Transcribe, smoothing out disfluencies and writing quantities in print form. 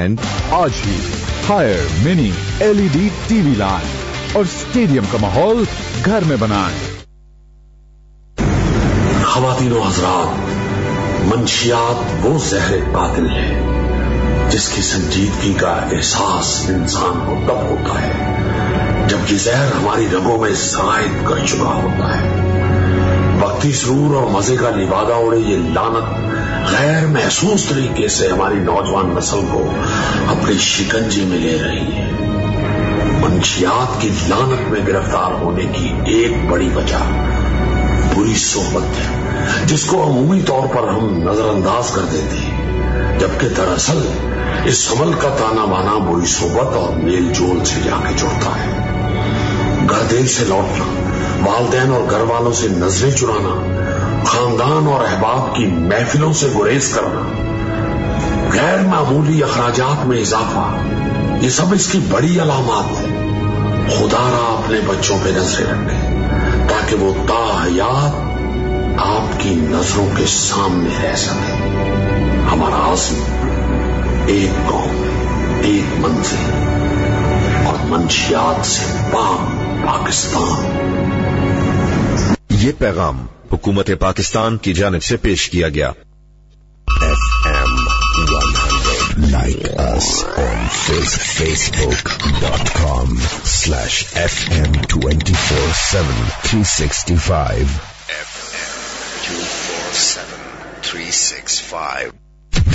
Brand आज ही higher mini LED TV लाएं और स्टेडियम का माहौल घर में बनाएं। ख़वातीनो हज़रात, मंशियात वो ज़हर कातिल है जिसकी संजीदगी का एहसास इंसान को तब होता है जब ये जहर हमारी रगों में ज़ायद कर चुका होता है। वक्ती सुरूर और मजे का लिबादा उड़े ये लानत गैर महसूस तरीके से हमारी नौजवान नस्ल को अपने शिकंजे में ले रही है। मंशियात की लानत में गिरफ्तार होने की एक बड़ी वजह बुरी सोहबत है, जिसको अमूमी तौर पर हम नजरअंदाज कर देते हैं, जबकि दरअसल इस अमल का ताना बाना बुरी सोहबत और मेल जोल से जाके जुड़ता है। घर देर से लौटना, वालदैन और घर वालों से नजरें चुराना, खानदान और अहबाब की महफिलों से गुरेज करना, गैर मामूली अखराजात में इजाफा, ये सब इसकी बड़ी अलामत है। खुदारा अपने बच्चों पे नजरें रखे ताकि वो ताहयात आपकी नजरों के सामने रह सके। हमारा आज़म एक कौम, एक मंजिल और मंशियात से पाक पाकिस्तान। ये पैगाम हुकूमत पाकिस्तान की जानिब से पेश किया गया। FM 100. Like us on Facebook.com/FM247 365. FM 247 365.